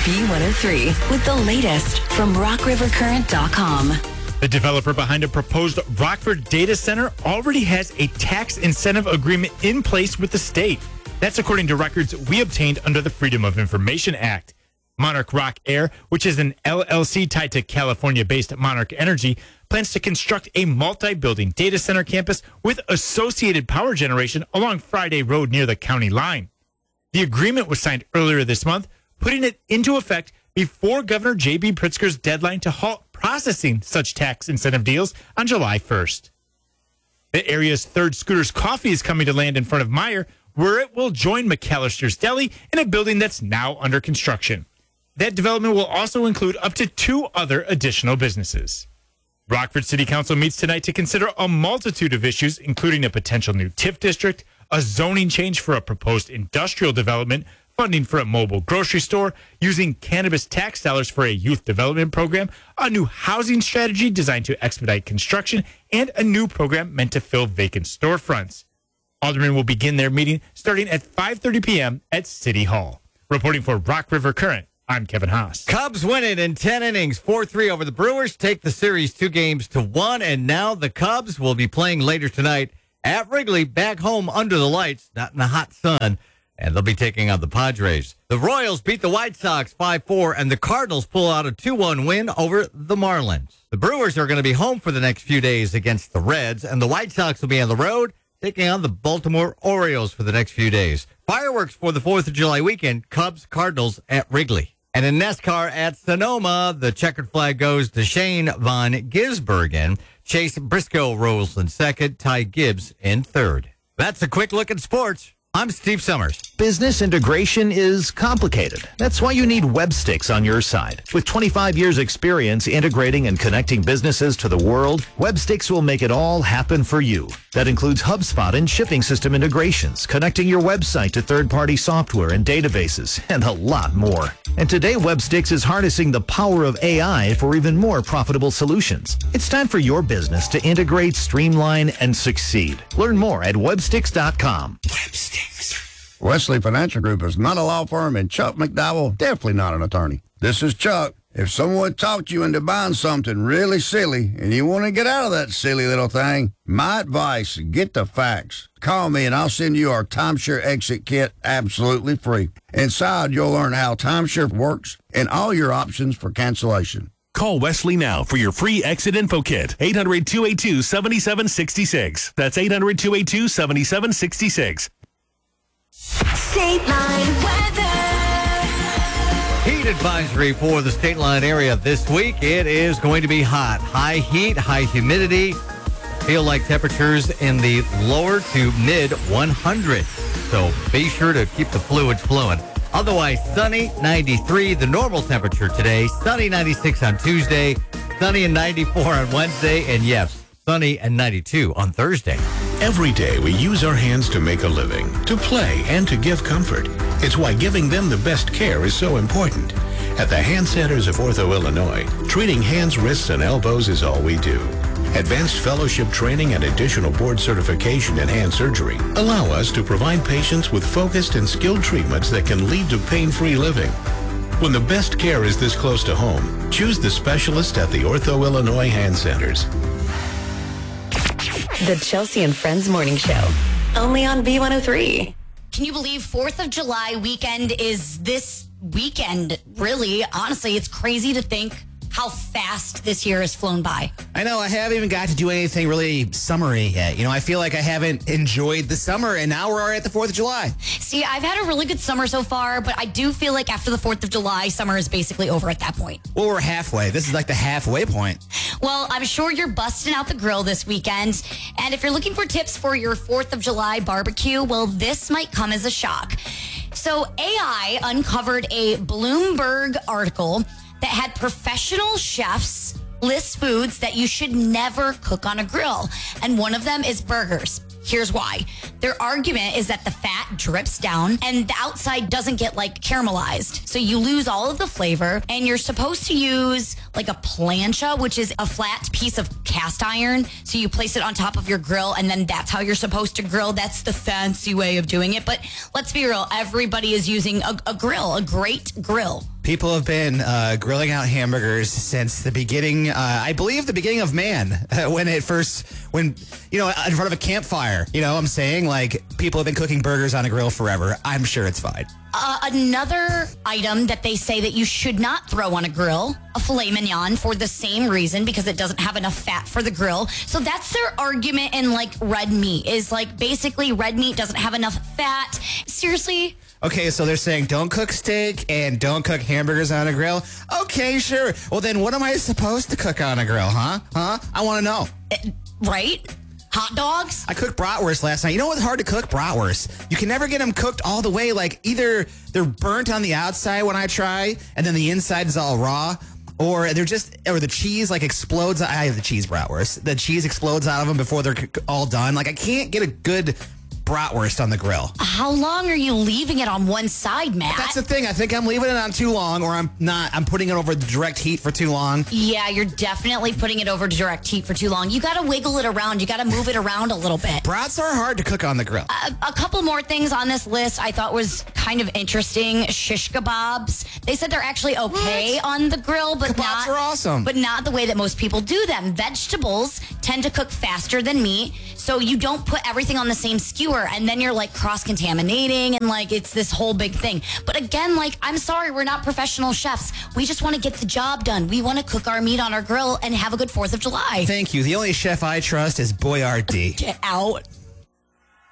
B103 with the latest from rockrivercurrent.com. The developer behind a proposed Rockford data center already has a tax incentive agreement in place with the state. That's according to records we obtained under the Freedom of Information Act. Monarch Rock Air, which is an LLC tied to California-based Monarch Energy, plans to construct a multi-building data center campus with associated power generation along Friday Road near the county line. The agreement was signed earlier this month, putting it into effect before Governor J.B. Pritzker's deadline to halt processing such tax incentive deals on July 1st. The area's third Scooters Coffee is coming to land in front of Meijer, where it will join McAllister's Deli in a building that's now under construction. That development will also include up to 2 other additional businesses. Rockford City Council meets tonight to consider a multitude of issues, including a potential new TIF district, a zoning change for a proposed industrial development, funding for a mobile grocery store, using cannabis tax dollars for a youth development program, a new housing strategy designed to expedite construction, and a new program meant to fill vacant storefronts. Aldermen will begin their meeting starting at 5:30 p.m. at City Hall. Reporting for Rock River Current, I'm Kevin Haas. Cubs win it in 10 innings, 4-3 over the Brewers, take the series 2-1, and now the Cubs will be playing later tonight at Wrigley, back home under the lights, not in the hot sun, and they'll be taking on the Padres. The Royals beat the White Sox 5-4, and the Cardinals pull out a 2-1 win over the Marlins. The Brewers are going to be home for the next few days against the Reds, and the White Sox will be on the road, taking on the Baltimore Orioles for the next few days. Fireworks for the 4th of July weekend, Cubs, Cardinals at Wrigley. And in NASCAR at Sonoma, the checkered flag goes to Shane Von Gisbergen. Chase Briscoe rolls in second, Ty Gibbs in third. That's a quick look at sports. I'm Steve Summers. Business integration is complicated. That's why you need Websticks on your side. With 25 years experience integrating and connecting businesses to the world, Websticks will make it all happen for you. That includes HubSpot and shipping system integrations, connecting your website to third-party software and databases, and a lot more. And today, Websticks is harnessing the power of AI for even more profitable solutions. It's time for your business to integrate, streamline, and succeed. Learn more at websticks.com. Wesley Financial Group is not a law firm, and Chuck McDowell, definitely not an attorney. This is Chuck. If someone talked you into buying something really silly and you want to get out of that silly little thing, my advice, get the facts. Call me and I'll send you our timeshare exit kit absolutely free. Inside, you'll learn how timeshare works and all your options for cancellation. Call Wesley now for your free exit info kit. 800-282-7766. That's 800-282-7766. State Line weather. Heat advisory for the State Line area this week. It is going to be hot. High heat, high humidity. Feel like temperatures in the lower to mid 100s. So be sure to keep the fluids flowing. Otherwise, sunny, 93, the normal temperature today. Sunny, 96 on Tuesday. Sunny and 94 on Wednesday. And yes, sunny and 92 on Thursday. Every day we use our hands to make a living, to play, and to give comfort. It's why giving them the best care is so important. At the Hand Centers of Ortho, Illinois, treating hands, wrists, and elbows is all we do. Advanced fellowship training and additional board certification in hand surgery allow us to provide patients with focused and skilled treatments that can lead to pain-free living. When the best care is this close to home, choose the specialist at the Ortho, Illinois Hand Centers. The Chelsea and Friends Morning Show. Only on B103. Can you believe 4th of July weekend is this weekend? Really, honestly, it's crazy to think how fast this year has flown by. I know, I haven't even got to do anything really summery yet. You know, I feel like I haven't enjoyed the summer, and now we're already at the 4th of July. See, I've had a really good summer so far, but I do feel like after the 4th of July, summer is basically over at that point. Well, we're halfway. This is like the halfway point. Well, I'm sure you're busting out the grill this weekend, and if you're looking for tips for your 4th of July barbecue, well, this might come as a shock. So AI uncovered a Bloomberg article that had professional chefs list foods that you should never cook on a grill. And one of them is burgers. Here's why. Their argument is that the fat drips down and the outside doesn't get like caramelized. So you lose all of the flavor, and you're supposed to use like a plancha, which is a flat piece of cast iron. So you place it on top of your grill, and then that's how you're supposed to grill. That's the fancy way of doing it. But let's be real. Everybody is using a grill, a great grill. People have been grilling out hamburgers since the beginning, I believe the beginning of man, when in front of a campfire. You know what I'm saying? Like, people have been cooking burgers on a grill forever. I'm sure it's fine. Another item that they say that you should not throw on a grill, a filet mignon, for the same reason, because it doesn't have enough fat for the grill. So that's their argument in, like, red meat, is like basically red meat doesn't have enough fat. Seriously? Okay, so they're saying don't cook steak and don't cook hamburgers on a grill. Okay, sure. Well, then what am I supposed to cook on a grill, huh? I want to know. Right? Hot dogs? I cooked bratwurst last night. You know what's hard to cook? Bratwurst. You can never get them cooked all the way. Like, either they're burnt on the outside when I try, and then the inside is all raw, or the cheese like explodes. I have the cheese bratwurst. The cheese explodes out of them before they're all done. Like, I can't get a good bratwurst on the grill. How long are you leaving it on one side, Matt? That's the thing. I think I'm leaving it on too long, or I'm not. I'm putting it over the direct heat for too long. Yeah, you're definitely putting it over direct heat for too long. You got to wiggle it around. You got to move it around a little bit. Brats are hard to cook on the grill. A couple more things on this list I thought was kind of interesting. Shish kebabs. They said they're actually okay on the grill, but Kebabs are awesome. But not the way that most people do them. Vegetables tend to cook faster than meat, so you don't put everything on the same skewer, and then you're like cross-contaminating, and like it's this whole big thing. But again, like, I'm sorry, we're not professional chefs. We just want to get the job done. We want to cook our meat on our grill and have a good 4th of July. Thank you. The only chef I trust is Boyardee. Get out.